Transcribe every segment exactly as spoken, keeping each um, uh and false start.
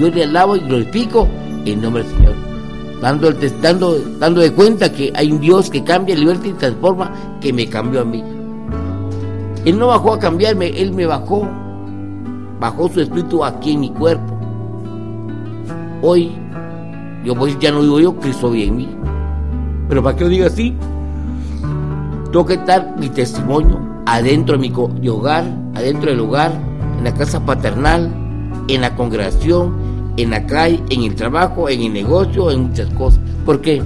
yo le alabo y glorifico en nombre del Señor, dando, el, dando, dando de cuenta que hay un Dios que cambia, liberta y transforma, que me cambió a mí. Él no bajó a cambiarme, Él me bajó, bajó su espíritu aquí en mi cuerpo. Hoy, yo voy, ya no vivo yo, Cristo vive en mí. Pero para que lo diga así, tengo que dar mi testimonio adentro de mi, mi hogar, adentro del hogar, en la casa paternal, en la congregación, en la calle, en el trabajo, en el negocio, en muchas cosas. ¿Por qué?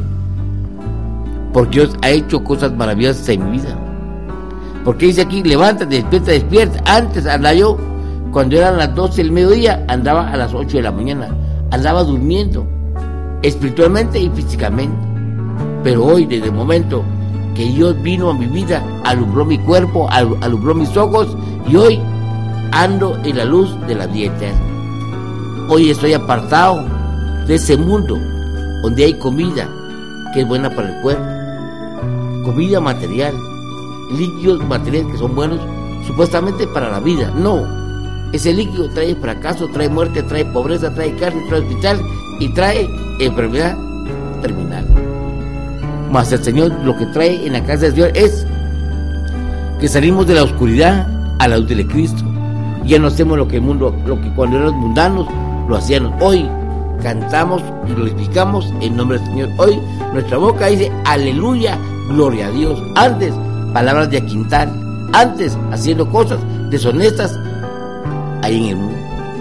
Porque Dios ha hecho cosas maravillosas en mi vida. Porque dice aquí, levántate, despierta, despierta. Antes andaba yo, cuando eran las doce del mediodía, andaba a las ocho de la mañana. Andaba durmiendo, espiritualmente y físicamente. Pero hoy, desde el momento que Dios vino a mi vida, alumbró mi cuerpo, alumbró mis ojos, y hoy ando en la luz de la vida eterna. Hoy estoy apartado de ese mundo donde hay comida que es buena para el cuerpo, comida material, líquidos materiales que son buenos supuestamente para la vida. No, ese líquido trae fracaso, trae muerte, trae pobreza, trae cárcel, trae hospital y trae enfermedad terminal. Mas el Señor lo que trae en la casa del Señor es que salimos de la oscuridad a la luz de Cristo. Ya no hacemos lo que el mundo, lo que cuando éramos mundanos lo hacíamos. Hoy cantamos y glorificamos en nombre del Señor. Hoy nuestra boca dice aleluya, gloria a Dios. Antes palabras de aquintal, antes haciendo cosas deshonestas ahí en el mundo.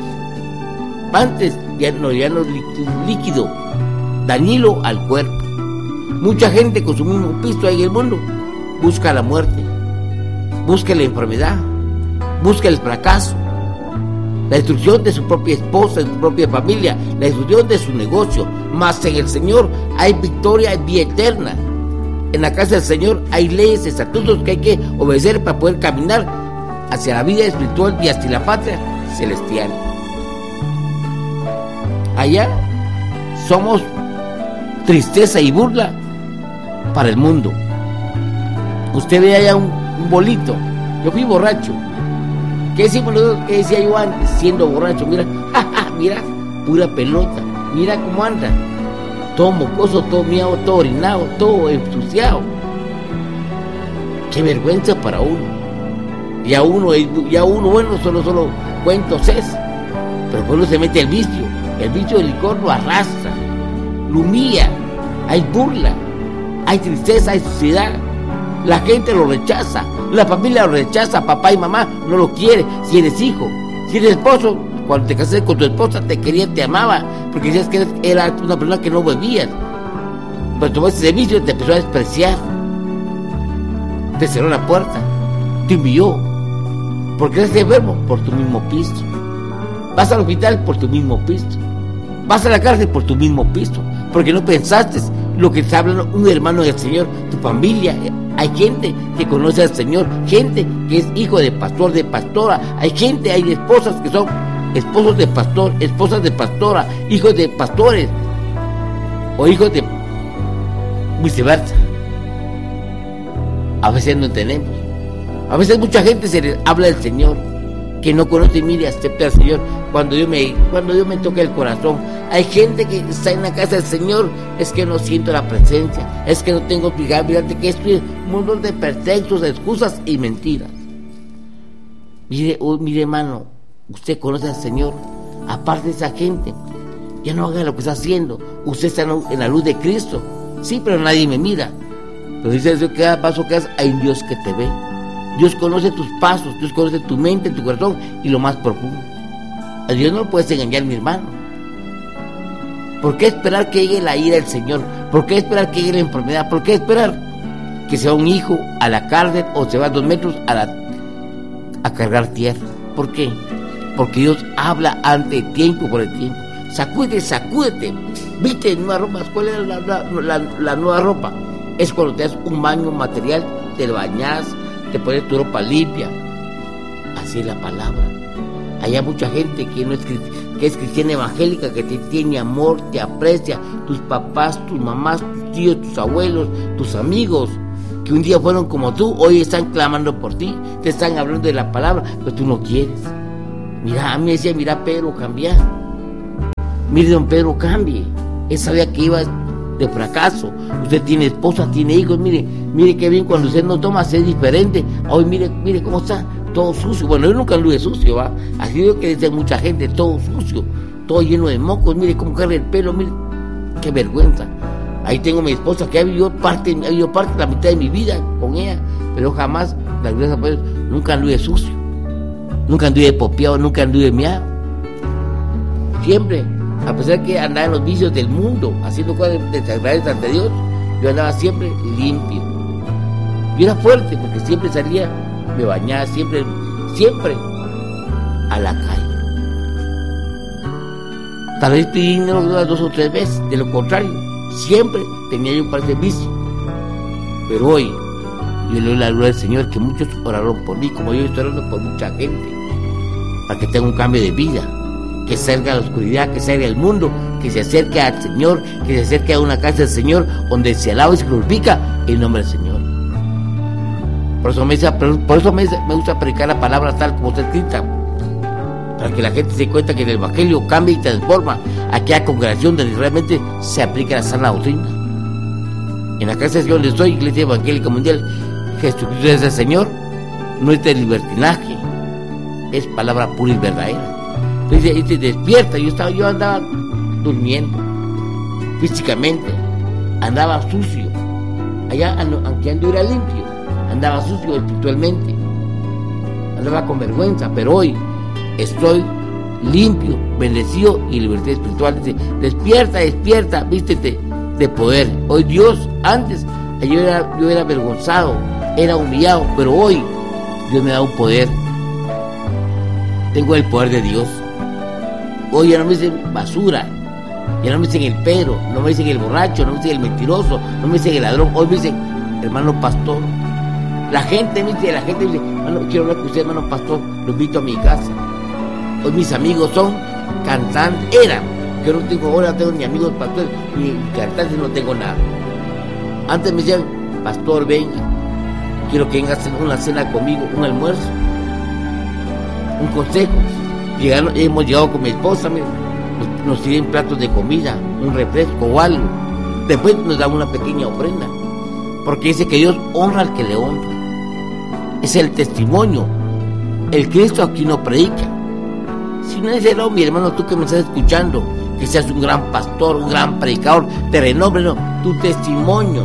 Antes ya no, ya no líquido, dañino al cuerpo. Mucha gente con su mismo pisto ahí en el mundo busca la muerte, busca la enfermedad, busca el fracaso, la destrucción de su propia esposa, de su propia familia, la destrucción de su negocio. Mas en el Señor hay victoria, hay vida eterna. En la casa del Señor hay leyes, estatutos que hay que obedecer para poder caminar hacia la vida espiritual y hacia la patria celestial. Allá somos tristeza y burla para el mundo. Usted ve allá un, un bolito. Yo fui borracho. ¿Qué decimos nosotros? ¿Qué decía yo antes siendo borracho? Mira, jaja, mira, pura pelota. Mira cómo anda. Todo mocoso, todo miado, todo orinado, todo ensuciado. Qué vergüenza para uno. Ya uno, ya uno, bueno, solo, solo cuentos es. Pero cuando se mete el vicio, el vicio del licor lo arrastra, lo humilla, hay burla, hay tristeza, hay suciedad. La gente lo rechaza, la familia lo rechaza, papá y mamá no lo quiere. Si eres hijo, si eres esposo, cuando te casaste con tu esposa te quería, te amaba, porque decías que eras una persona que no bebías. Pero tomaste ese vicio y te empezó a despreciar, te cerró la puerta, te humilló. ¿Por qué eres enfermo? Por tu mismo pisto. Vas al hospital por tu mismo pisto. Vas a la cárcel por tu mismo pisto, porque no pensaste lo que está hablando un hermano del Señor, tu familia. Hay gente que conoce al Señor, gente que es hijo de pastor, de pastora. Hay gente, hay esposas que son esposos de pastor, esposas de pastora, hijos de pastores o hijos de viceversa. A veces no entendemos. A veces mucha gente se les habla del Señor que no conoce y mire, acepta al Señor cuando Dios me, cuando Dios me toca el corazón. Hay gente que está en la casa del Señor, es que no siento la presencia, es que no tengo obligado, fíjate que esto es un mundo de pretextos, de excusas y mentiras. Mire, oh, mire hermano, usted conoce al Señor, aparte de esa gente, ya no haga lo que está haciendo, usted está en la luz de Cristo, sí, pero nadie me mira. Pero dice eso, cada paso que haces, hay un Dios que te ve. Dios conoce tus pasos, Dios conoce tu mente, tu corazón y lo más profundo. A Dios no lo puedes engañar, mi hermano. ¿Por qué esperar que llegue la ira del Señor? ¿Por qué esperar que llegue la enfermedad? ¿Por qué esperar que se va un hijo a la cárcel o se va a dos metros a, la, a cargar tierra? ¿Por qué? Porque Dios habla antes de tiempo por el tiempo. Sacúdete, sacúdete. Viste nueva ropa. ¿Cuál es la, la, la, la nueva ropa? Es cuando te das un baño material, te bañas, te pones tu ropa limpia. Así es la palabra. Hay mucha gente que no es que es cristiana evangélica, que te tiene amor, te aprecia, tus papás, tus mamás, tus tíos, tus abuelos, tus amigos, que un día fueron como tú, hoy están clamando por ti, te están hablando de la palabra, pero tú no quieres. Mira, a mí me decía, mira Pedro, cambia. Mire, don Pedro, cambie. Él sabía que iba de fracaso. Usted tiene esposa, tiene hijos. Mire, mire qué bien cuando usted no toma, es diferente. Hoy mire, mire cómo está, todo sucio. Bueno, yo nunca anduve sucio, ¿va? Así veo que dice mucha gente, todo sucio, todo lleno de mocos. Mire cómo carga el pelo, mire, qué vergüenza. Ahí tengo a mi esposa que ha vivido parte, ha vivido parte de la mitad de mi vida con ella, pero jamás, la gracia por Dios, nunca anduve sucio, nunca anduve popeado, nunca anduve miado. Siempre, a pesar que andaba en los vicios del mundo, haciendo cosas desagradables ante Dios, yo andaba siempre limpio. Yo era fuerte porque siempre salía, me bañaba siempre, siempre a la calle. Tal vez pedí dinero dos o tres veces, de lo contrario, siempre tenía yo un par de vicios. Pero hoy, yo le doy la gloria al Señor, que muchos oraron por mí, como yo estoy orando por mucha gente, para que tenga un cambio de vida, que salga a la oscuridad, que salga del mundo, que se acerque al Señor, que se acerque a una casa del Señor, donde se alaba y se glorifica el nombre del Señor. Por eso me, por eso me, me gusta predicar la palabra tal como está escrita, para que la gente se dé cuenta que el Evangelio cambia y transforma a aquella congregación donde realmente se aplica la sana doctrina. En la casa donde estoy, Iglesia Evangélica Mundial, Jesucristo es el Señor, no es de libertinaje, es palabra pura y verdadera. Entonces, este despierta. Yo estaba, yo andaba durmiendo físicamente, andaba sucio. Allá, aunque ando era limpio, andaba sucio espiritualmente, andaba con vergüenza, pero hoy estoy limpio, bendecido y libertad espiritual. Dice, despierta, despierta, vístete de poder. Hoy Dios, antes yo era, yo era avergonzado, era humillado, pero hoy Dios me da un poder. Tengo el poder de Dios. Hoy ya no me dicen basura, ya no me dicen el Pedro, no me dicen el borracho, no me dicen el mentiroso, no me dicen el ladrón. Hoy me dicen hermano pastor. La gente me dice, la gente me dice, hermano, quiero hablar con usted, hermano pastor, lo invito a mi casa. Hoy mis amigos son cantantes, eran. Yo no tengo, ahora no tengo ni amigos pastores, ni cantantes, no tengo nada. Antes me decían, pastor, venga, quiero que vengas a una cena conmigo, un almuerzo, un consejo. Llegaron, hemos llegado con mi esposa, mira, nos, nos sirven platos de comida, un refresco o algo. Después nos dan una pequeña ofrenda, porque dice que Dios honra al que le honra. Es el testimonio. El Cristo aquí no predica. Si no es el hombre, hermano, tú que me estás escuchando, que seas un gran pastor, un gran predicador de renombre, no, tu testimonio.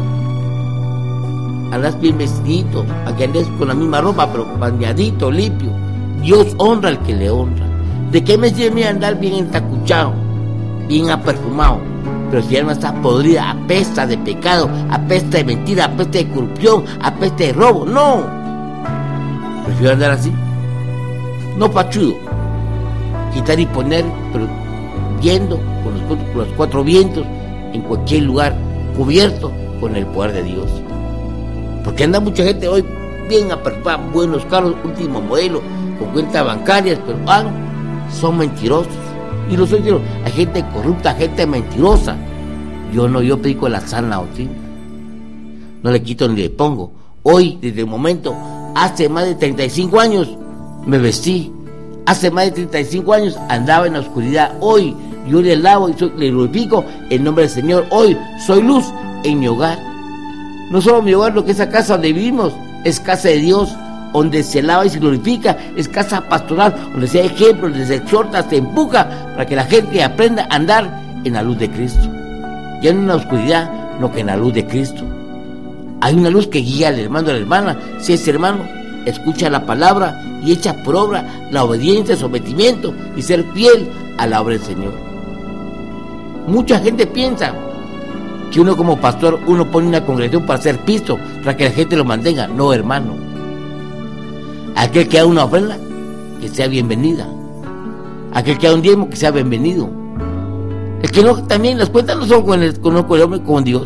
Andas bien vestidito, aquí andes con la misma ropa, pero bañadito, limpio. Dios honra al que le honra. ¿De qué me sirve andar bien entacuchado, bien aperfumado? Pero si el alma está podrida, apesta de pecado, apesta de mentira, apesta de corrupción, apesta de robo. No, prefiero andar así, no pachudo, quitar y poner, pero yendo con los, con los cuatro vientos en cualquier lugar, cubierto con el poder de Dios. Porque anda mucha gente hoy bien aperfumada, buenos carros, último modelo, con cuentas bancarias, pero ah, son mentirosos. Y los soy, hay gente corrupta, gente mentirosa. Yo no, yo predico la sana doctrina. No le quito ni le pongo. Hoy, desde el momento, hace más de treinta y cinco años me vestí. Hace más de treinta y cinco años andaba en la oscuridad. Hoy yo le lavo y soy, le glorifico el nombre del Señor. Hoy soy luz en mi hogar. No solo mi hogar, lo que es la casa donde vivimos, es casa de Dios, donde se lava y se glorifica, es casa pastoral, donde se da ejemplo, donde se exhorta, se empuja para que la gente aprenda a andar en la luz de Cristo. Ya no en la oscuridad, no que en la luz de Cristo. Hay una luz que guía al hermano y a la hermana. Si ese hermano escucha la palabra y echa por obra la obediencia, el sometimiento y ser fiel a la obra del Señor. Mucha gente piensa que uno como pastor, uno pone una congregación para hacer pisto, para que la gente lo mantenga. No, hermano. Aquel que da una ofrenda, que sea bienvenida. Aquel que da un diezmo, que sea bienvenido. El que no, también las cuentas no son con el, con el hombre, con Dios.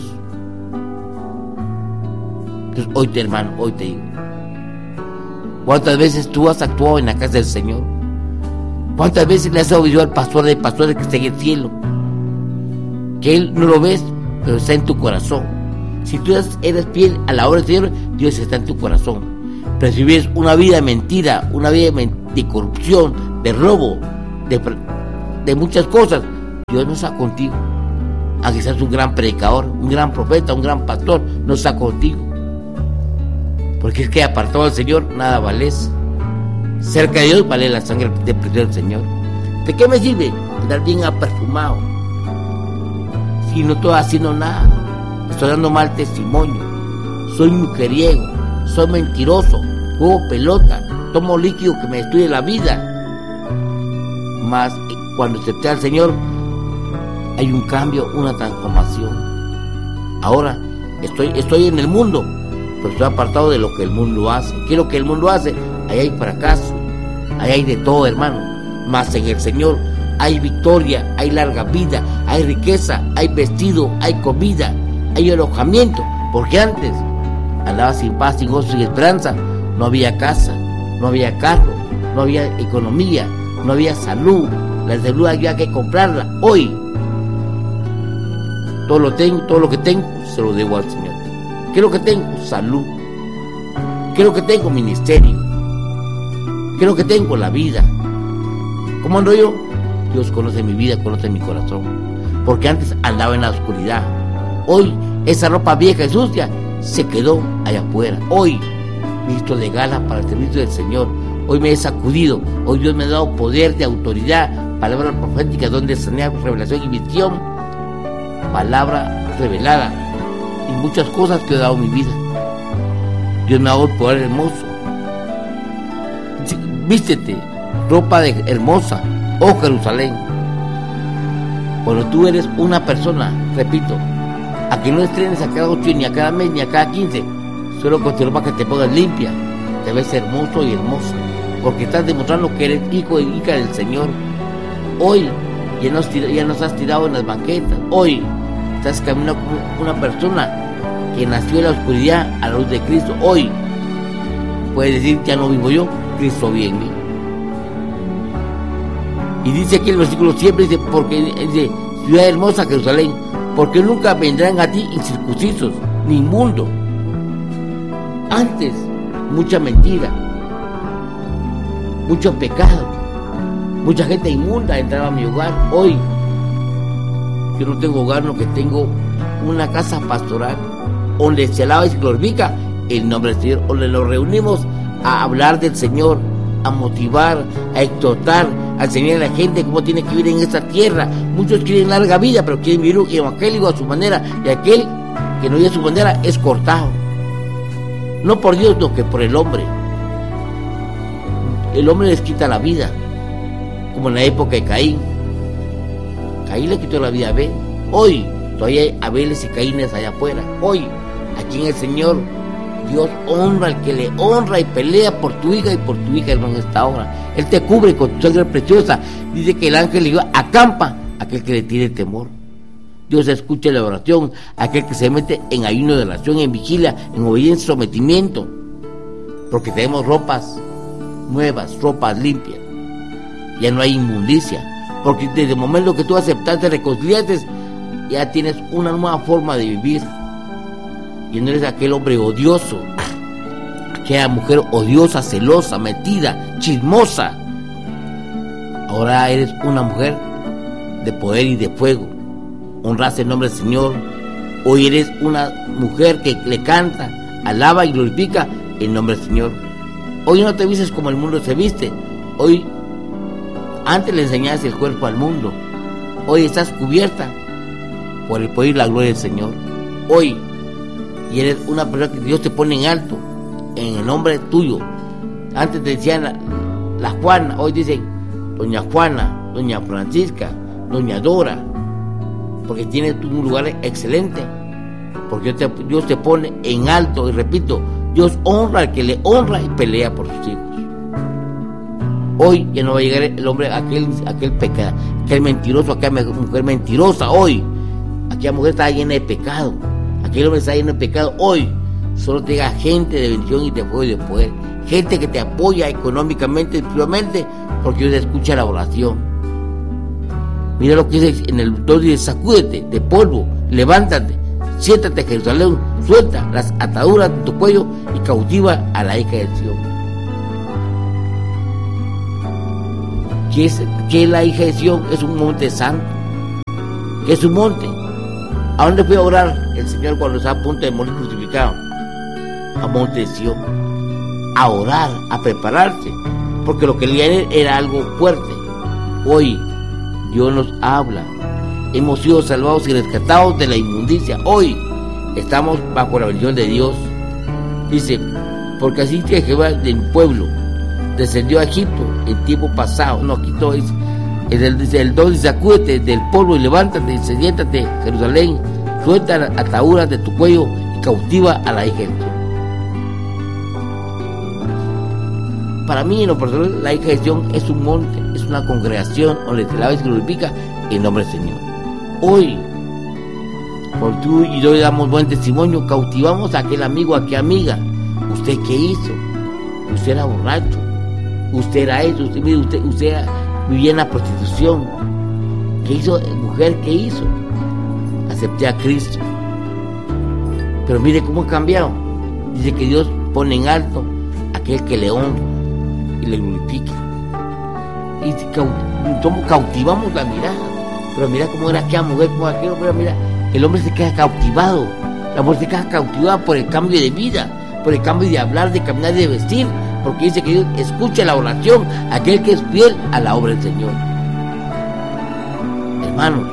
Entonces, hoy te hermano, hoy te digo, ¿cuántas veces tú has actuado en la casa del Señor? ¿Cuántas veces le has oído al pastor de pastores que está en el cielo? Que Él no lo ves, pero está en tu corazón. Si tú eres fiel a la obra del Señor, Dios está en tu corazón. Pero si vives una vida de mentira, una vida de, de corrupción, de robo, de, de muchas cosas, Dios no está contigo. Aunque seas un gran predicador, un gran profeta, un gran pastor, no está contigo. Porque es que apartado del Señor, nada vales. Cerca de Dios vale la sangre de precio del Señor. ¿De qué me sirve estar bien aperfumado si no estoy haciendo nada? Estoy dando mal testimonio. Soy mujeriego, soy mentiroso, juego pelota, tomo líquido que me destruye la vida. Mas cuando acepté al Señor, hay un cambio, una transformación. Ahora estoy, estoy en el mundo, pero estoy apartado de lo que el mundo hace. ¿Qué es lo que el mundo hace? Ahí hay fracaso, ahí hay de todo, hermano. Mas en el Señor hay victoria, hay larga vida, hay riqueza, hay vestido, hay comida, hay alojamiento. Porque antes andaba sin paz, sin gozo, sin esperanza. No había casa, no había carro, no había economía, no había salud. La salud había que comprarla. Hoy todo lo tengo, todo lo que tengo se lo debo al Señor. ¿Qué es lo que tengo? Salud. ¿Qué es lo que tengo? Ministerio. ¿Qué es lo que tengo? La vida. ¿Cómo ando yo? Dios conoce mi vida, conoce mi corazón. Porque antes andaba en la oscuridad. Hoy esa ropa vieja y sucia se quedó allá afuera. Hoy visto de gala para el servicio del Señor. Hoy me he sacudido. Hoy Dios me ha dado poder de autoridad. Palabra profética donde sanea, revelación y visión. Palabra revelada. Y muchas cosas que he dado en mi vida. Dios me ha dado el poder hermoso. Vístete ropa de hermosa, oh Jerusalén. Cuando tú eres una persona, repito, a que no estrenes a cada ocho, ni a cada mes, ni a cada quince, solo con tu ropa que te pongas limpia, te ves hermoso y hermosa, porque estás demostrando que eres hijo y hija del Señor. Hoy ya no, ya no estás tirado en las banquetas. Hoy estás caminando como una persona que nació en la oscuridad a la luz de Cristo. Hoy puedes decir, ya no vivo yo, Cristo vive en mí. Y dice aquí el versículo siempre, dice, porque dice, ciudad hermosa Jerusalén, porque nunca vendrán a ti incircuncisos, ni inmundo. Antes, mucha mentira, mucho pecado, mucha gente inmunda entraba a mi hogar. Hoy, yo no tengo hogar, no, que tengo una casa pastoral, donde se alaba y se glorifica el nombre del Señor, donde nos reunimos a hablar del Señor, a motivar, a exhortar, a enseñar a la gente cómo tiene que vivir en esta tierra. Muchos quieren larga vida, pero quieren vivir un evangélico a su manera, y aquel que no vive a su manera es cortado. No por Dios, no, que por el hombre. El hombre les quita la vida, como en la época de Caín. Caín le quitó la vida a Abel. Hoy todavía hay Abeles y Caínes allá afuera. Hoy, aquí en el Señor, Dios honra al que le honra y pelea por tu hija y por tu hija, hermano, en esta hora. Él te cubre con tu sangre preciosa. Dice que el ángel le dijo, acampa a aquel que le tiene temor. Dios escucha la oración, aquel que se mete en ayuno de oración, en vigilia, en obediencia, sometimiento. Porque tenemos ropas nuevas, ropas limpias. Ya no hay inmundicia. Porque desde el momento que tú aceptaste, reconciliaste, ya tienes una nueva forma de vivir. Y no eres aquel hombre odioso, aquella mujer odiosa, celosa, metida, chismosa. Ahora eres una mujer de poder y de fuego. Honras el nombre del Señor. Hoy eres una mujer que le canta, alaba y glorifica el nombre del Señor. Hoy no te vistes como el mundo se viste. Hoy, antes le enseñaste el cuerpo al mundo. Hoy estás cubierta por el poder y la gloria del Señor. Hoy, y eres una persona que Dios te pone en alto, en el nombre tuyo. Antes te decían la, la Juana, hoy dicen doña Juana, doña Francisca, doña Dora, porque tienes un lugar excelente, porque Dios te, Dios te pone en alto. Y repito, Dios honra al que le honra y pelea por sus hijos. Hoy ya no va a llegar el hombre, aquel, aquel pecado, aquel mentiroso, aquella mujer mentirosa. Hoy, aquella mujer está llena de pecado. Aquel hombre está lleno de pecado. Hoy solo te llega gente de bendición y de fuego y de poder, gente que te apoya económicamente, espiritualmente, porque Dios escucha la oración. Mira lo que dice en el dos, dice, sacúdete de polvo, levántate, siéntate, Jerusalén, suelta las ataduras de tu cuello y cautiva a la hija de Sión. ¿Qué es, qué es la hija de Sión? Es un monte santo, que es un monte. ¿A dónde fue a orar el Señor cuando estaba a punto de morir crucificado? A monte de Sion, a orar, a prepararse, porque lo que leía era algo fuerte. Hoy Dios nos habla. Hemos sido salvados y rescatados de la inmundicia. Hoy estamos bajo la bendición de Dios. Dice, porque así que Jehová del pueblo descendió a Egipto en tiempo pasado. No, aquí todo es, el, dice el dos, dice, sacúdete del polvo y levántate, siéntate, Jerusalén, suelta las ataduras de tu cuello y cautiva a la hija de Sion. Para mí, en lo personal, la hija de Sion es un monte, es una congregación donde se alaba y se glorifica el nombre del Señor. Hoy, por tú y yo le damos buen testimonio, cautivamos a aquel amigo, a aquella amiga. ¿Usted qué hizo? Usted era borracho, usted era eso, usted, mire, usted, usted vivía en la prostitución. ¿Qué hizo, mujer? ¿Qué hizo? Acepté a Cristo. Pero mire cómo ha cambiado. Dice que Dios pone en alto a aquel que le honra y le glorifica. Y cautivamos la mirada. Pero mira cómo era aquella mujer, como aquel hombre, mira, el hombre se queda cautivado, la mujer se queda cautivada por el cambio de vida, por el cambio de hablar, de caminar, de vestir, porque dice que Dios escucha la oración, aquel que es fiel a la obra del Señor. Hermanos,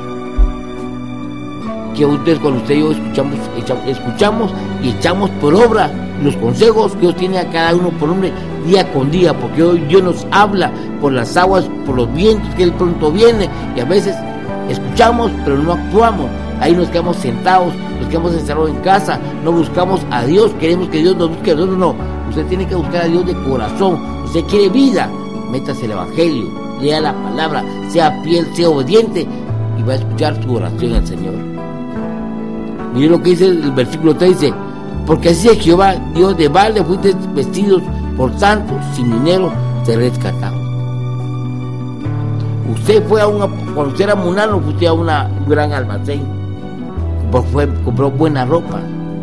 que ustedes cuando usted y yo escuchamos, escuchamos y echamos por obra los consejos que Dios tiene a cada uno por hombre día con día, porque hoy Dios nos habla por las aguas, por los vientos, que Él pronto viene, y a veces escuchamos pero no actuamos. Ahí nos quedamos sentados, nos quedamos encerrados en casa, no buscamos a Dios, queremos que Dios nos busque a nosotros. No, usted tiene que buscar a Dios de corazón. Usted quiere vida, métase el evangelio, lea la palabra, sea fiel, sea obediente, y va a escuchar su oración al Señor. Mire lo que dice el versículo tres, dice, porque así es Jehová, Dios de balde fuiste vestidos, por tanto, sin dinero te rescatamos. Usted fue a una, cuando usted era munano, fue a una, un gran almacén, fue, compró buena ropa,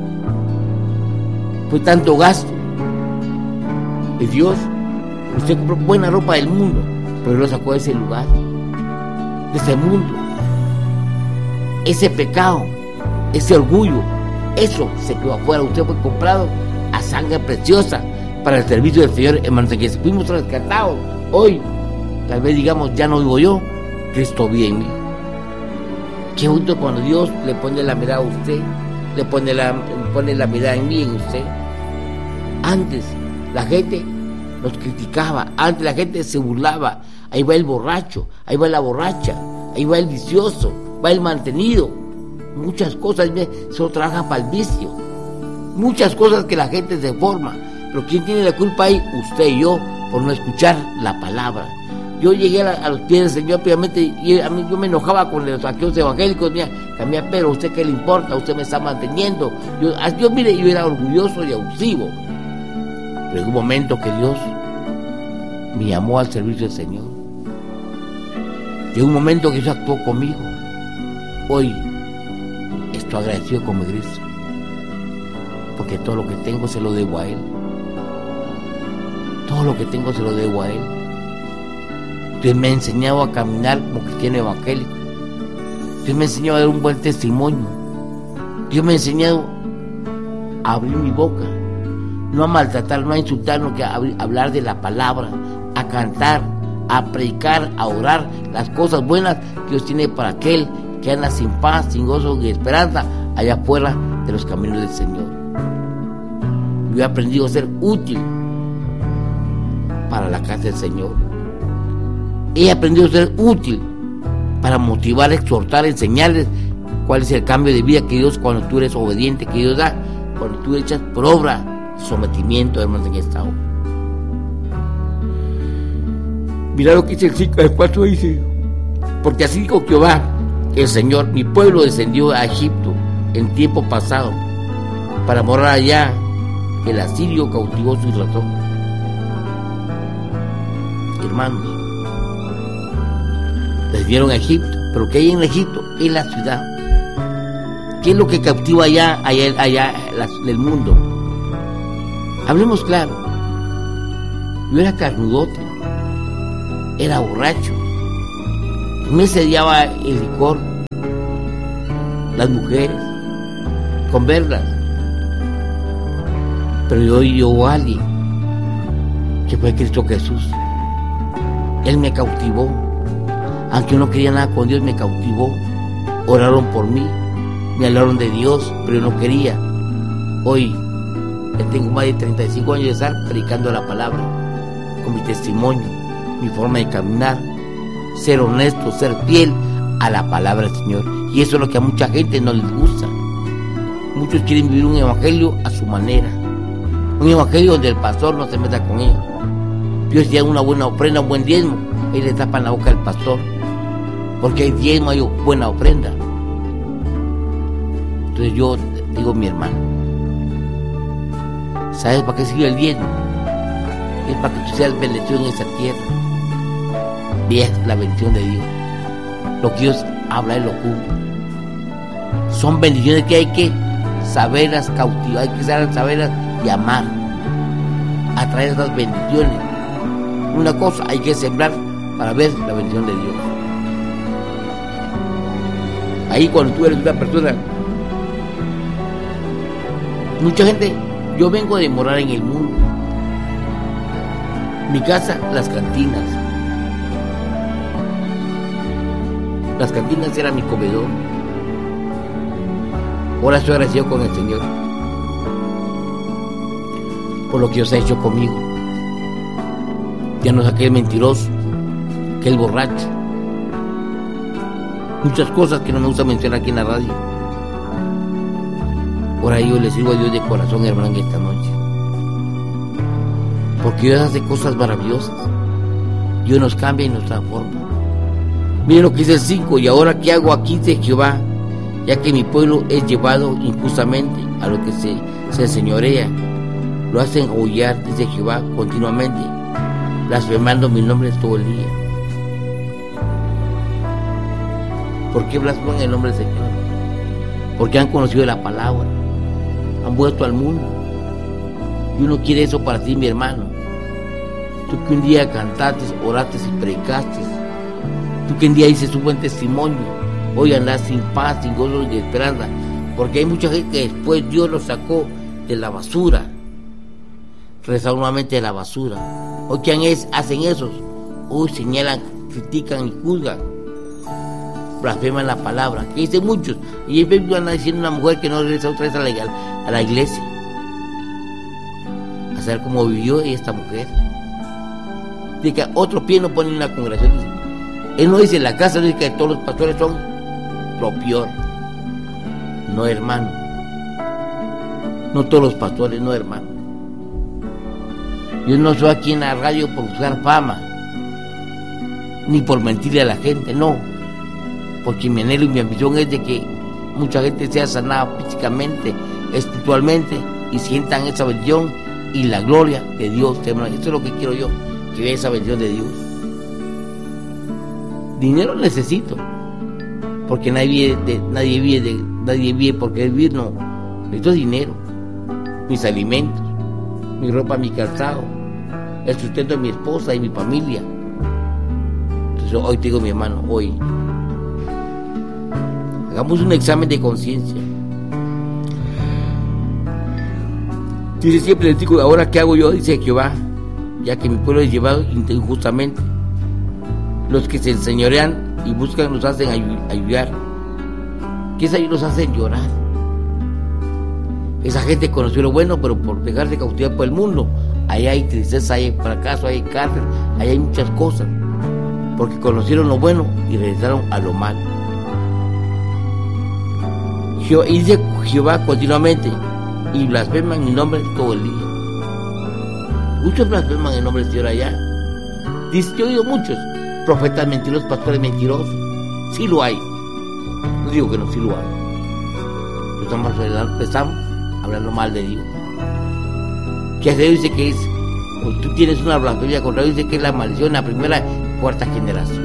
fue tanto gasto. Y Dios, usted compró buena ropa del mundo, pero lo sacó de ese lugar, de ese mundo. Ese pecado, ese orgullo, eso se quedó afuera. Usted fue comprado a sangre preciosa para el servicio del Señor, hermanos, que fuimos rescatados. Hoy, tal vez digamos, ya no vivo yo, Cristo vive en mí. Qué bonito cuando Dios le pone la mirada a usted, le pone la, pone la mirada en mí, en usted. Antes la gente nos criticaba, antes la gente se burlaba. Ahí va el borracho, ahí va la borracha, ahí va el vicioso, va el mantenido. Muchas cosas, solo trabaja para el vicio. Muchas cosas que la gente se forma. Pero ¿quién tiene la culpa ahí? Usted y yo, por no escuchar la palabra. Yo llegué a, a los pies del Señor, obviamente, y a mí yo me enojaba con los aquellos evangélicos. Mira, cambié, pero ¿a usted qué le importa? Usted me está manteniendo. Yo, yo, mire, yo era orgulloso y abusivo. Pero en un momento que Dios me llamó al servicio del Señor, llegó un momento que Dios actuó conmigo. Hoy estoy agradecido con mi Cristo, porque todo lo que tengo se lo debo a Él. Todo lo que tengo se lo debo a Él. Dios me ha enseñado a caminar como cristiano evangélico. Dios me ha enseñado a dar un buen testimonio. Dios me ha enseñado a abrir mi boca, no a maltratar, no a insultar, no a hablar de la palabra, a cantar, a predicar, a orar las cosas buenas que Dios tiene para aquel que anda sin paz, sin gozo y esperanza allá afuera de los caminos del Señor. Yo he aprendido a ser útil para la casa del Señor. He aprendido a ser útil para motivar, exhortar, enseñarles cuál es el cambio de vida que Dios, cuando tú eres obediente, que Dios da, cuando tú echas por obra sometimiento, hermanos, en esta obra. Mira lo que dice el cinco, el cuatro dice, porque así dijo Jehová, el Señor, mi pueblo descendió a Egipto en tiempo pasado para morar allá. El asirio cautivó su razón. Hermanos, desviaron a Egipto, pero ¿qué hay en Egipto? En la ciudad. ¿Qué es lo que cautiva allá, allá, allá en el mundo? Hablemos claro. Yo era carnudote, era borracho, me sediaba el licor, las mujeres, con verlas. Pero yo yo a alguien que fue Cristo Jesús. Él me cautivó. Aunque no quería nada con Dios, me cautivó. Oraron por mí, me hablaron de Dios, pero yo no quería. Hoy ya tengo más de treinta y cinco años de estar predicando la palabra, con mi testimonio, mi forma de caminar, ser honesto, ser fiel a la palabra del Señor. Y eso es lo que a mucha gente no les gusta. Muchos quieren vivir un evangelio a su manera, un evangelio donde el pastor no se meta con ellos. Dios ya una buena ofrenda, un buen diezmo, ahí le tapan la boca al pastor, porque hay diezmo, hay buena ofrenda. Entonces yo digo, mi hermano, ¿sabes para qué sirve el diezmo? Es para que tú seas bendecido en esa tierra. Veas la bendición de Dios. Lo que Dios habla, Él lo cumple. Son bendiciones que hay que saberlas cautivar, hay que saberlas llamar, atraer esas bendiciones. Una cosa, hay que sembrar para ver la bendición de Dios. Ahí cuando tú eres una persona, mucha gente, yo vengo de morar en el mundo. Mi casa, las cantinas. Las cantinas eran mi comedor. Ahora estoy agradecido con el Señor por lo que Dios ha hecho conmigo. Ya no es aquel mentiroso, aquel borracho. Muchas cosas que no me gusta mencionar aquí en la radio. Ahora yo le sirvo a Dios de corazón, hermano, en esta noche. Porque Dios hace cosas maravillosas. Dios nos cambia y nos transforma. Miren lo que dice el cinco. Y ahora, ¿qué hago aquí de Jehová? Ya que mi pueblo es llevado injustamente a lo que se, se enseñorea. Lo hacen aullar, dice Jehová, continuamente, blasfemando mi nombre todo el día. ¿Por qué blasfeman el nombre del Señor? Porque han conocido la palabra, han vuelto al mundo. Y uno quiere eso para ti, mi hermano. Tú que un día cantaste, oraste y predicaste. Tú que un día dices un buen testimonio. Hoy andas sin paz, sin gozo y esperanza. Porque hay mucha gente que después Dios los sacó de la basura. Regresaron nuevamente de la basura. Hoy que hacen esos. Hoy señalan, critican y juzgan. Blasfeman la palabra. Que dicen muchos. Y ellos van a decir una mujer que no regresa otra vez a la, a la iglesia. A saber cómo vivió esta mujer. Dice que otro pie no pone en la congregación. Dice, él no dice la casa, dice que todos los pastores son lo peor. No, hermano. No todos los pastores, no, hermano. Yo no soy aquí en la radio por buscar fama, ni por mentirle a la gente, no. Porque mi anhelo y mi ambición es de que mucha gente sea sanada físicamente, espiritualmente, y sientan esa bendición y la gloria de Dios. Eso es lo que quiero yo, que vea esa bendición de Dios. Dinero necesito, porque nadie vive de, nadie vive de, nadie vive porque es vivir, no. Necesito dinero, mis alimentos, mi ropa, mi calzado, el sustento de mi esposa y mi familia. Entonces hoy te digo, mi hermano, hoy hagamos un examen de conciencia. Dice siempre, les digo, ahora qué hago yo, dice Jehová, ya que mi pueblo es llevado injustamente. Los que se enseñorean y buscan los hacen ayudar. ¿Qué es ahí? Los hacen llorar. Esa gente conoció lo bueno, pero por dejarse cautivar por el mundo, ahí hay tristeza, hay fracaso, hay cárcel, ahí hay muchas cosas, porque conocieron lo bueno y regresaron a lo malo. Jehová, y dice Jehová continuamente, y blasfeman mi nombre todo el día. Muchos blasfeman el nombre del Señor allá. Dice, yo he oído muchos profetas mentirosos, pastores mentirosos. Sí lo hay. No digo que no, sí lo hay. Estamos, estamos hablando mal de Dios. Que se dice que es, o tú tienes una blasfemia contra Dios, dice que es la maldición, la primera y cuarta generación.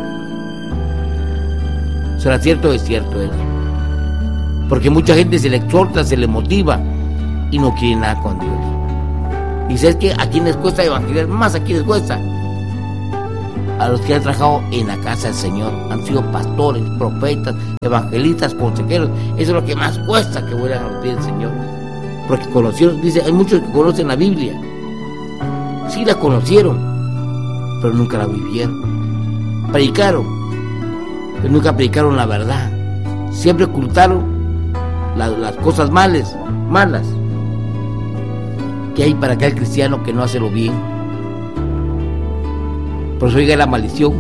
¿Será cierto o es cierto eso? Porque mucha gente se le exhorta, se le motiva y no quiere nada con Dios. Y sabes que a quienes cuesta evangelizar, más a quienes cuesta a los que han trabajado en la casa del Señor. Han sido pastores, profetas, evangelistas, consejeros. Eso es lo que más cuesta, que vuelvan a los pies del Señor. Porque conocieron, dice, hay muchos que conocen la Biblia. Sí la conocieron, pero nunca la vivieron. Predicaron, pero nunca predicaron la verdad. Siempre ocultaron la, las cosas malas, malas que hay para aquel cristiano que no hace lo bien. Por eso llega la maldición,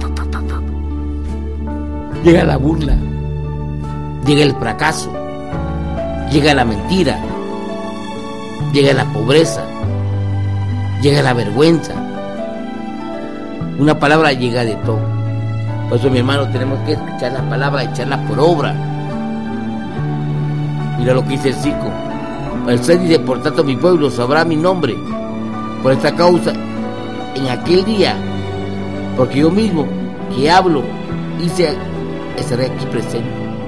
llega la burla, llega el fracaso, llega la mentira, llega la pobreza, llega la vergüenza. Una palabra llega de todo. Por eso, mi hermano, tenemos que escuchar la palabra, echarla por obra. Mira lo que dice el cinco. El seis dice: por tanto mi pueblo sabrá mi nombre. Por esta causa, en aquel día, porque yo mismo que hablo, hice, estaré aquí presente.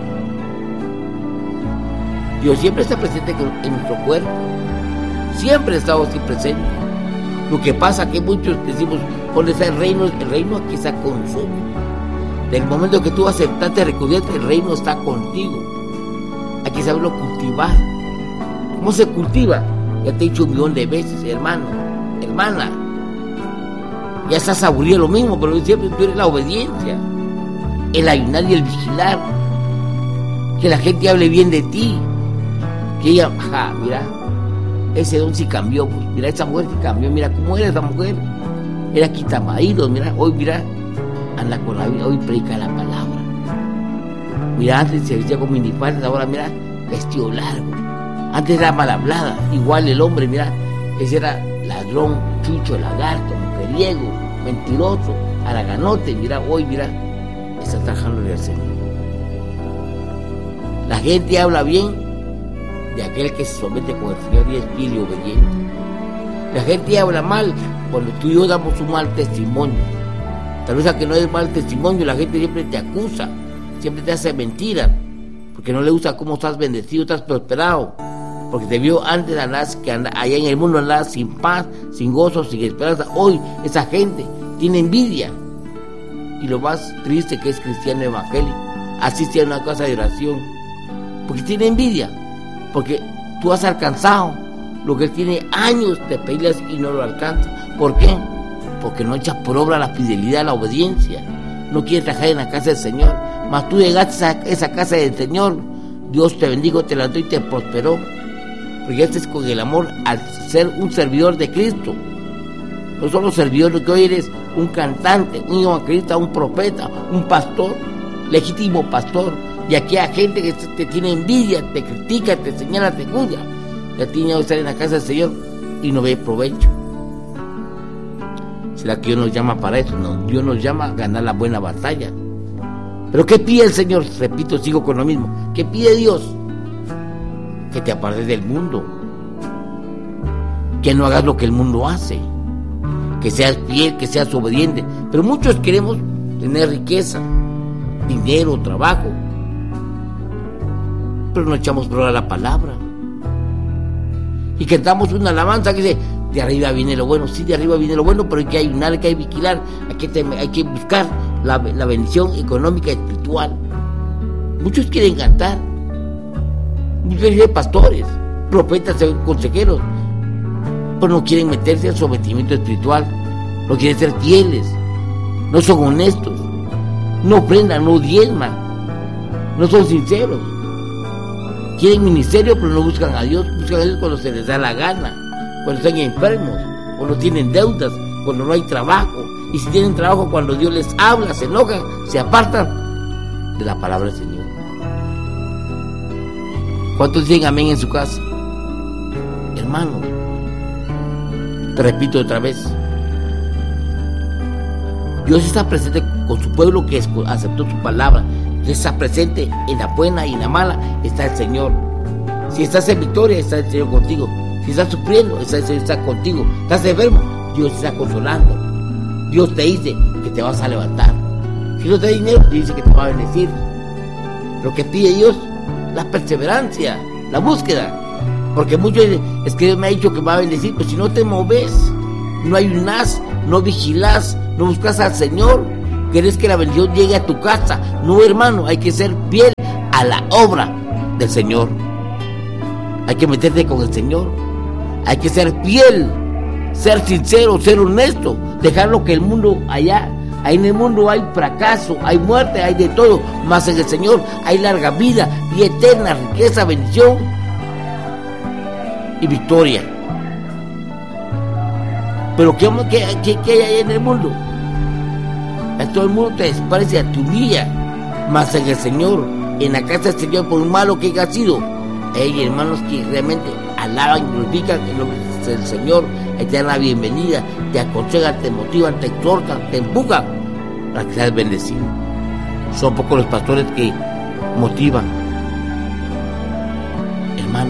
Dios siempre está presente en nuestro cuerpo. Siempre estamos aquí presentes. Lo que pasa es que muchos decimos: ¿dónde está el reino? El reino aquí está con nosotros. Del momento que tú aceptaste, recubriste, el reino está contigo. Hay que saberlo cultivar. ¿Cómo se cultiva? Ya te he dicho un millón de veces, hermano, hermana. Ya estás aburrido lo mismo, pero siempre tú eres la obediencia, el ayunar y el vigilar. Que la gente hable bien de ti. Que ella, ja, mira, ese don sí cambió, pues, mira, esa mujer sí cambió, mira cómo era esa mujer. Era quitamaídos, mira, hoy mira, anda con la vida, hoy predica la palabra. Mira, antes se vestía con minifaldas, ahora mira, vestido largo. Antes era mal hablada, igual el hombre, mira, ese era ladrón, chucho, lagarto, mujeriego, mentiroso, haraganote. Mira, hoy mira, está trabajando en el Señor. La gente habla bien de aquel que se somete con el Señor y es fiel y obediente. La gente habla mal cuando tú y yo damos un mal testimonio. Tal vez a que no es mal testimonio, la gente siempre te acusa, siempre te hace mentiras, porque no le gusta cómo estás bendecido, estás prosperado, porque te vio antes andar, que anda, allá en el mundo andar sin paz, sin gozo, sin esperanza. Hoy esa gente tiene envidia. Y lo más triste que es cristiano evangélico, asiste a una casa de oración, porque tiene envidia, porque tú has alcanzado lo que él tiene años de pedirles y no lo alcanza. ¿Por qué? Porque no echas por obra la fidelidad, la obediencia. No quieres trabajar en la casa del Señor. Mas tú llegaste a esa casa del Señor, Dios te bendijo, te levantó y te prosperó, porque este es con el amor al ser un servidor de Cristo. No solo servidor, lo que hoy eres un cantante, un evangelista, un profeta, un pastor, legítimo pastor. Y aquí hay gente que te tiene envidia, te critica, te señala, te juzga. Ya tiene que estar en la casa del Señor y no ve provecho. ¿Será que Dios nos llama para eso? No, Dios nos llama a ganar la buena batalla. ¿Pero qué pide el Señor? Repito, sigo con lo mismo. ¿Qué pide Dios? Que te apartes del mundo. Que no hagas lo que el mundo hace. Que seas fiel, que seas obediente. Pero muchos queremos tener riqueza, dinero, trabajo, pero no echamos por la palabra. Y cantamos una alabanza que dice: de arriba viene lo bueno. Sí, de arriba viene lo bueno, pero hay que ayunar, hay que vigilar, hay que, tem- hay que buscar la, la bendición económica y espiritual. Muchos quieren cantar, muchos quieren pastores, profetas, consejeros, pero no quieren meterse al sometimiento espiritual, no quieren ser fieles, no son honestos, no ofrendan, no diezman, no son sinceros. Quieren ministerio, pero no buscan a Dios. Buscan a Dios cuando se les da la gana, cuando están enfermos, cuando tienen deudas, cuando no hay trabajo. Y si tienen trabajo, cuando Dios les habla, se enojan, se apartan de la palabra del Señor. ¿Cuántos dicen amén en su casa? Hermano, te repito otra vez, Dios está presente con su pueblo que aceptó su palabra. Dios está presente en la buena y en la mala, está el Señor. Si estás en victoria, está el Señor contigo. Si estás sufriendo, está el Señor está contigo. Estás enfermo, Dios te está consolando. Dios te dice que te vas a levantar. Si no te da dinero, te dice que te va a bendecir. Lo que pide Dios, la perseverancia, la búsqueda. Porque muchos dicen: es que Dios me ha dicho que me va a bendecir, pero si no te moves, no ayunas, no vigilas, no buscas al Señor, quieres que la bendición llegue a tu casa. No, hermano, hay que ser fiel a la obra del Señor. Hay que meterte con el Señor, hay que ser fiel, ser sincero, ser honesto, dejar lo que el mundo allá. Ahí en el mundo hay fracaso, hay muerte, hay de todo, mas en el Señor hay larga vida, vida eterna, riqueza, bendición y victoria. Pero ¿qué, qué, qué, qué hay en el mundo? A todo el mundo te desprecia, te humilla, mas en el Señor, en la casa del Señor, por malo que haya sido, hay hermanos que realmente alaban y glorifican el nombre del Señor, te dan la bienvenida, te aconsejan, te motivan, te exhortan, te empujan para que seas bendecido. Son pocos los pastores que motivan. Hermano,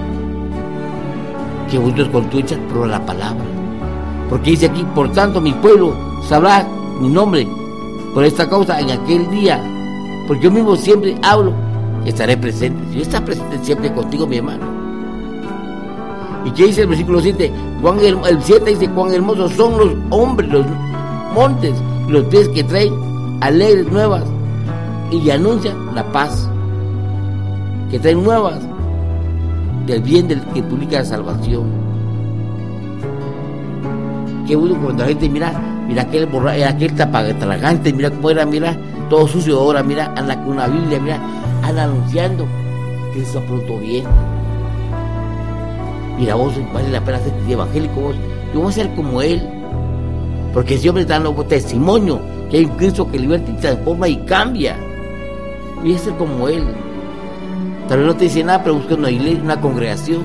qué bonito es cuando tú echas por la palabra, porque dice aquí: por tanto mi pueblo sabrá mi nombre, por esta causa en aquel día, porque yo mismo siempre hablo y estaré presente. Yo estaré presente siempre contigo, mi hermano. ¿Y qué dice el versículo siete? Cuán, el siete dice: cuán hermosos son los hombres, los montes y los pies que traen alegres nuevas y anuncian la paz, que traen nuevas del bien del que publica la salvación. Qué bueno cuando la gente mira, mira aquel borracho, aquel tapatragante, mira cómo era, mira, todo sucio ahora, mira, anda con una Biblia, mira, anda anunciando que eso pronto viene. Mira, vos vale la pena ser evangélico, vos. Yo voy a ser como él, porque ese hombre está dando testimonio que hay un Cristo que liberta y transforma y cambia. Voy a ser como él. Tal vez no te dice nada, pero busca una iglesia, una congregación.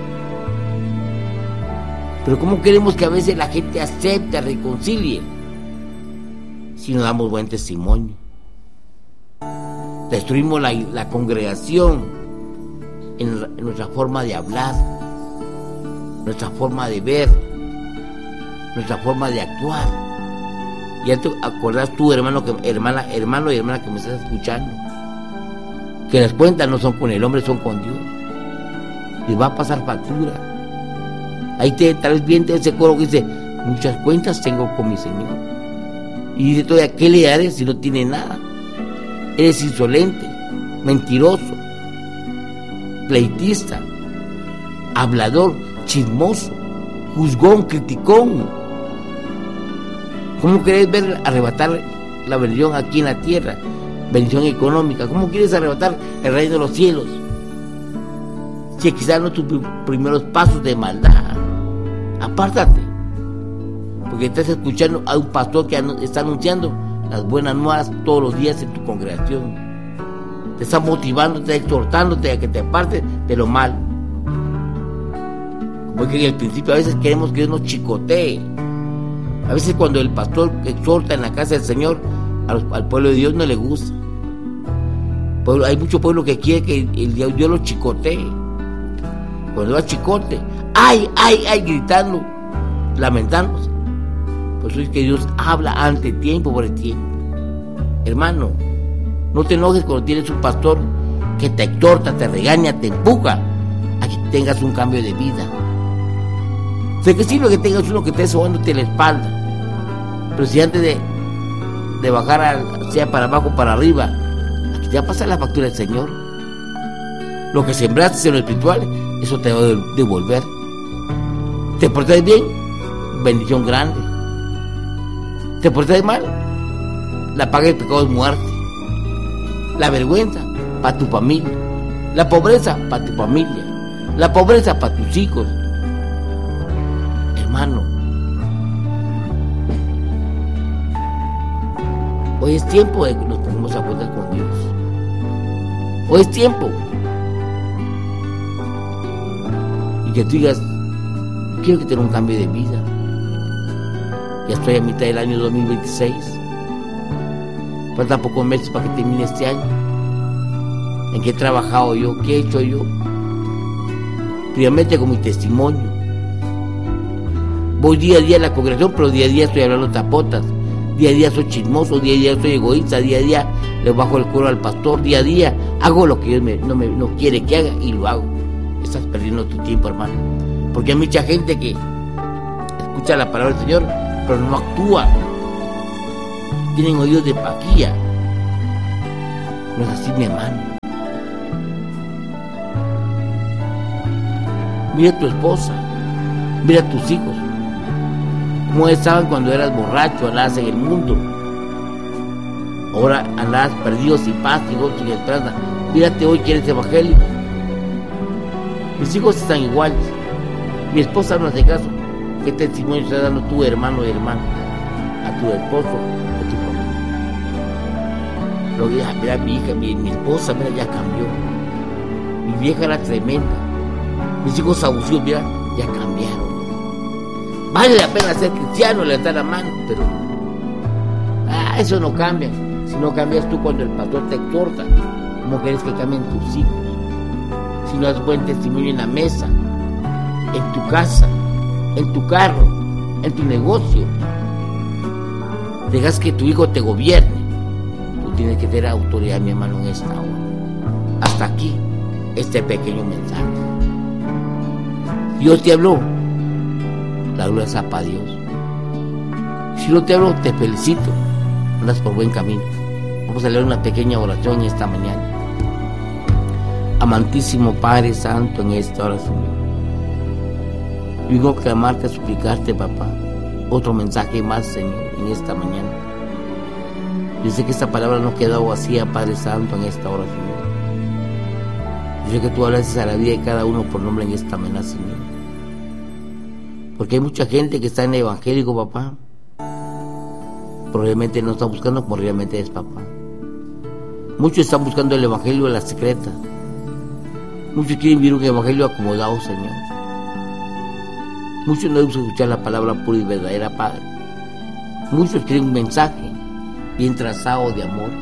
Pero ¿cómo queremos que a veces la gente acepte, reconcilie, si no damos buen testimonio? Destruimos la, la congregación en, la, en nuestra forma de hablar, nuestra forma de ver, nuestra forma de actuar. Ya te acordás tú, hermano, que, hermana, hermano y hermana que me estás escuchando, que las cuentas no son con el hombre, son con Dios. Y va a pasar factura. Ahí te, tal vez viene ese coro que dice: muchas cuentas tengo con mi Señor. Y dice todavía: ¿qué le haré si no tiene nada? Eres insolente, mentiroso, pleitista, hablador, chismoso, juzgón, criticón. ¿Cómo querés ver arrebatar la bendición aquí en la tierra? Bendición económica. ¿Cómo quieres arrebatar el reino de los cielos? Si quizás no tus primeros pasos de maldad. Apártate, porque estás escuchando a un pastor que está anunciando las buenas nuevas todos los días en tu congregación. Te está motivando, te está exhortándote a que te apartes de lo mal. Como que en el principio a veces queremos que Dios nos chicotee. A veces cuando el pastor exhorta en la casa del Señor, al, al pueblo de Dios no le gusta. Pueblo, hay mucho pueblo que quiere que el Dios, Dios lo chicotee. Cuando va chicote, ay, ay, ay, gritando, lamentándose. Por eso es que Dios habla ante tiempo por el tiempo. Hermano, no te enojes cuando tienes un pastor que te exhorta, te regaña, te empuja a que tengas un cambio de vida. Sé que sirve que tengas uno que esté sobándote la espalda, pero si antes de, de bajar al, sea para abajo, para arriba, aquí te va a pasar la factura del Señor. Lo que sembraste en lo espiritual, eso te va a devolver. ¿Te portas bien? Bendición grande. ¿Te portas mal? La paga del pecado es muerte. La vergüenza para tu familia. La pobreza para tu familia. La pobreza para tus hijos. Hermano, hoy es tiempo de que nos pongamos a cuentas con Dios. Hoy es tiempo. Y que tú digas: quiero que tenga un cambio de vida. Ya estoy a mitad del año dos mil veintiséis. Faltan pocos meses para que termine este año. ¿En qué he trabajado yo? ¿Qué he hecho yo? Primeramente con mi testimonio. Voy día a día a la congregación, pero día a día estoy hablando tapotas. Día a día soy chismoso, día a día soy egoísta, día a día le bajo el cuero al pastor, día a día hago lo que Dios me, no, me, no quiere que haga y lo hago. Estás perdiendo tu tiempo, hermano. Porque hay mucha gente que escucha la palabra del Señor, pero no actúa. tienen oídos de paquilla. No es así, mi hermano. Mira a tu esposa, mira a tus hijos, cómo estaban cuando eras borracho, andabas en el mundo. Ahora andabas perdido, sin paz, sin gozo, sin esperanza. Mírate hoy que eres evangélico. Mis hijos están iguales. Mi esposa no hace caso. ¿Qué testimonio estás dando tú, hermano y hermana? A tu esposo, a tu familia. Lo que digas, mira, mi hija, mi, mi esposa, mira, ya cambió. Mi vieja era tremenda. Mis hijos abusivos, mira, ya cambiaron. Vale la pena ser cristiano, levantar la mano, pero ah, eso no cambia. Si no cambias tú cuando el pastor te exhorta, ¿cómo quieres que cambien tus hijos? Si no das buen testimonio en la mesa, en tu casa, en tu carro, en tu negocio, dejas que tu hijo te gobierne. Tú tienes que tener autoridad, mi hermano, en esta hora. Hasta aquí, este pequeño mensaje. Dios te habló, la gloria sea para Dios. Si no te habló, te felicito, andas por buen camino. Vamos a leer una pequeña oración esta mañana. Amantísimo Padre Santo, en esta hora, Señor, vengo a clamarte, a suplicarte, papá, otro mensaje más, Señor, en esta mañana. Yo sé que esta palabra no queda vacía, Padre Santo, en esta hora, Señor. Yo sé que tú hablas a la vida de cada uno por nombre en esta mañana, Señor. Porque hay mucha gente que está en el evangélico, papá. Probablemente no está buscando como realmente es, papá. Muchos están buscando el evangelio de la secreta. Muchos quieren vivir un evangelio acomodado, Señor. Muchos no buscan escuchar la palabra pura y verdadera, Padre. Muchos quieren un mensaje bien trazado de amor.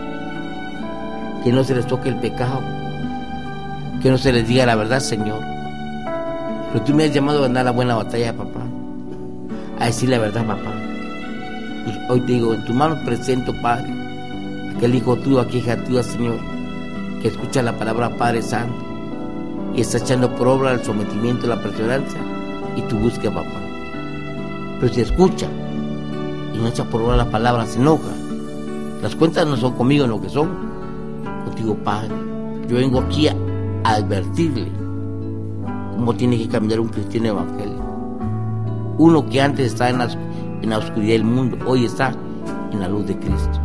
Que no se les toque el pecado. Que no se les diga la verdad, Señor. Pero tú me has llamado a ganar la buena batalla, papá. A decir la verdad, papá. Pues hoy te digo, en tu mano presento, Padre, aquel hijo tuyo, aquella hija tuya, Señor, que escucha la palabra, Padre Santo, y está echando por obra el sometimiento, la perseverancia y tu búsqueda, papá. Pero si escucha y no echa por obra la palabra, se enoja. Las cuentas no son conmigo en lo que son contigo, Padre. Yo vengo aquí a advertirle cómo tiene que cambiar un cristiano evangélico. Uno que antes estaba en la, en la oscuridad del mundo, hoy está en la luz de Cristo.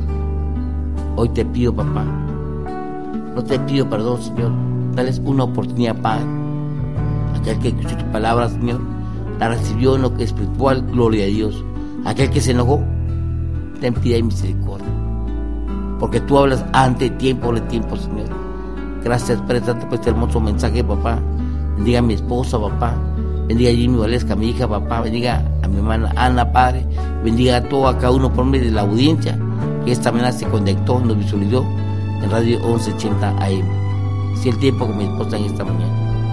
Hoy te pido, papá, no te pido perdón, Señor, dales una oportunidad, Padre. Aquel que escuchó tu palabra, Señor, la recibió en lo que es espiritual, gloria a Dios. Aquel que se enojó, ten piedad y misericordia, porque tú hablas ante tiempo de tiempo, Señor. Gracias, Padre Santo, por este hermoso mensaje, papá. Bendiga a mi esposa, papá. Bendiga a Jimmy Valesca, mi hija, papá. Bendiga a mi hermana Ana, Padre. Bendiga a todo, a cada uno por medio de la audiencia que esta mañana se conectó, nos visualizó en Radio once ochenta A M. Sí, el tiempo con mi esposa en esta mañana.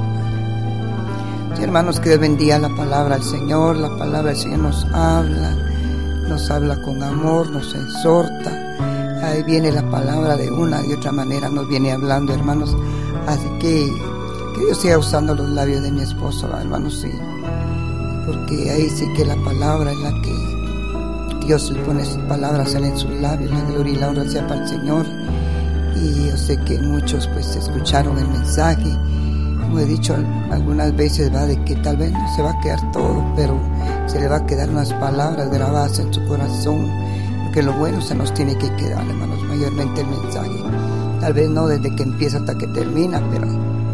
Sí, hermanos, que Dios bendiga la palabra del Señor. La palabra del Señor nos habla, nos habla con amor, nos exhorta. Ahí viene la palabra de una y otra manera, nos viene hablando, hermanos. Así que que Dios siga usando los labios de mi esposo, hermanos, sí. Porque ahí sí que la palabra es la que Dios le pone sus palabras, salen en sus labios, la gloria y la honra sea para el Señor. Y yo sé que muchos pues escucharon el mensaje. Como he dicho algunas veces, va, de que tal vez no se va a quedar todo, pero se le va a quedar unas palabras grabadas en su corazón, porque lo bueno se nos tiene que quedar, hermanos, mayormente el mensaje. Tal vez no desde que empieza hasta que termina, pero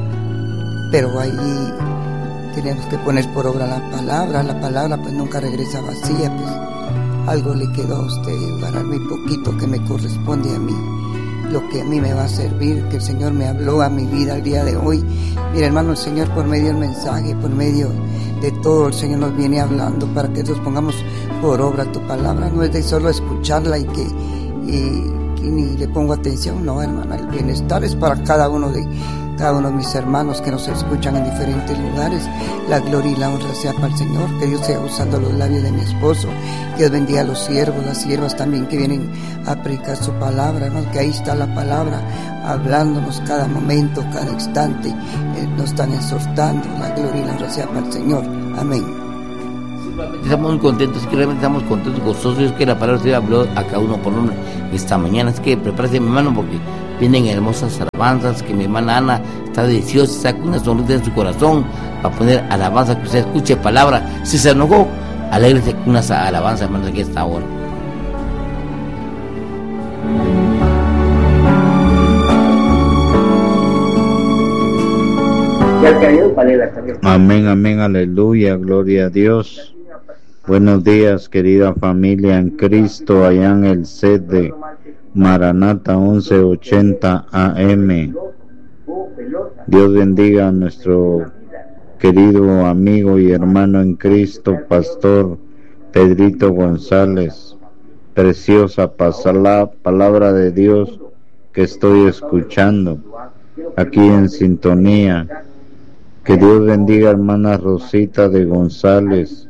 pero ahí tenemos que poner por obra la palabra. La palabra pues nunca regresa vacía, pues algo le quedó a usted, ganarme poquito que me corresponde a mí, lo que a mí me va a servir, que el Señor me habló a mi vida el día de hoy. Mira, hermano, el Señor por medio del mensaje, por medio de todo, el Señor nos viene hablando para que nosotros pongamos por obra tu palabra. No es de solo escucharla y que y, y ni le pongo atención, no, hermana, el bienestar es para cada uno de cada uno de mis hermanos que nos escuchan en diferentes lugares. La gloria y la honra sea para el Señor. Que Dios siga usando los labios de mi esposo. Que Dios bendiga a los siervos, las siervas también que vienen a predicar su palabra, hermano, que ahí está la palabra hablándonos cada momento, cada instante, eh, nos están exhortando. La gloria y la honra sea para el Señor. Amén. estamos muy contentos, que realmente estamos contentos, gozosos. Es que la palabra se habló a cada uno por nombre esta mañana. Es que prepárese, mi hermano, porque vienen hermosas alabanzas, que mi hermana Ana está deliciosa, saca una sonrisa en su corazón para poner alabanza, que usted escuche palabra. Si se enojó, alégrese con una alabanza, hermanos, aquí está ahora. Amén, amén, aleluya, gloria a Dios. Buenos días, querida familia en Cristo, allá en el set de Maranata once ochenta A M. Dios bendiga a nuestro querido amigo y hermano en Cristo, Pastor Pedrito González. Preciosa pasala, palabra de Dios que estoy escuchando aquí en sintonía. Que Dios bendiga a hermana Rosita de González.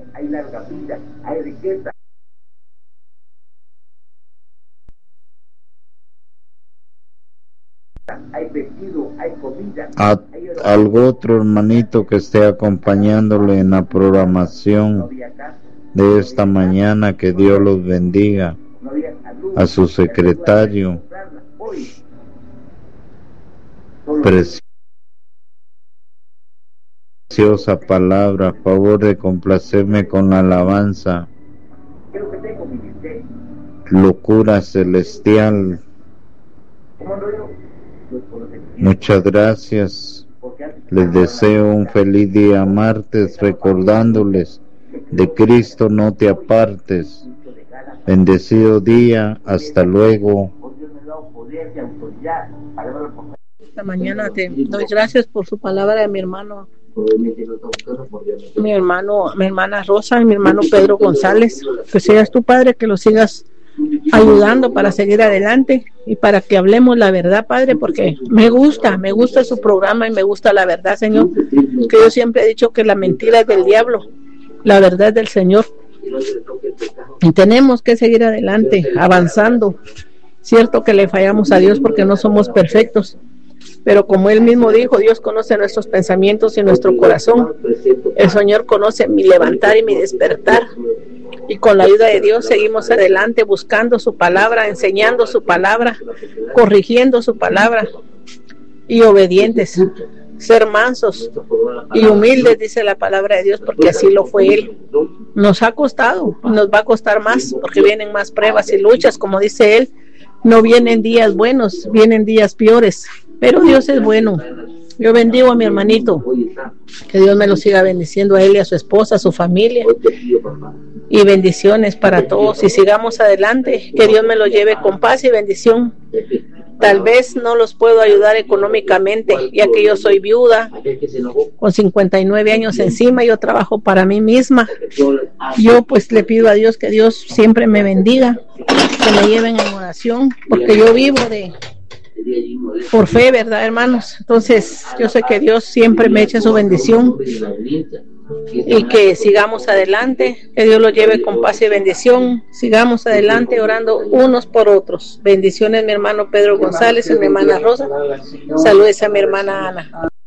A algún otro hermanito que esté acompañándole en la programación de esta mañana, que Dios los bendiga. A su secretario, preciosa palabra, a favor de complacerme con la alabanza. Locura celestial. Muchas gracias. Les deseo un feliz día martes, recordándoles: de Cristo no te apartes. Bendecido día, hasta luego. Esta mañana te doy gracias por su palabra de mi hermano, mi hermano, mi hermana Rosa y mi hermano Pedro González. Que seas tu Padre, que lo sigas ayudando para seguir adelante y para que hablemos la verdad, Padre, porque me gusta, me gusta su programa y me gusta la verdad, Señor, que yo siempre he dicho que la mentira es del diablo, la verdad es del Señor, y tenemos que seguir adelante, avanzando. Cierto que le fallamos a Dios porque no somos perfectos, pero como Él mismo dijo, Dios conoce nuestros pensamientos y nuestro corazón. El Señor conoce mi levantar y mi despertar, y con la ayuda de Dios seguimos adelante, buscando su palabra, enseñando su palabra, corrigiendo su palabra, y obedientes, ser mansos y humildes, dice la palabra de Dios, porque así lo fue Él. Nos ha costado, nos va a costar más, porque vienen más pruebas y luchas, como dice Él. No vienen días buenos, vienen días peores, pero Dios es bueno. Yo bendigo a mi hermanito, que Dios me lo siga bendiciendo a él y a su esposa, a su familia, y bendiciones para todos, y sigamos adelante, que Dios me lo lleve con paz y bendición. Tal vez no los puedo ayudar económicamente, ya que yo soy viuda, con cincuenta y nueve años encima, yo trabajo para mí misma. Yo pues le pido a Dios que Dios siempre me bendiga, que me lleven en oración, porque yo vivo de por fe, ¿verdad, hermanos? Entonces yo sé que Dios siempre me echa su bendición, y que sigamos adelante, que Dios lo lleve con paz y bendición. Sigamos adelante orando unos por otros. Bendiciones, mi hermano Pedro González y mi hermana Rosa. Saludes a mi hermana Ana.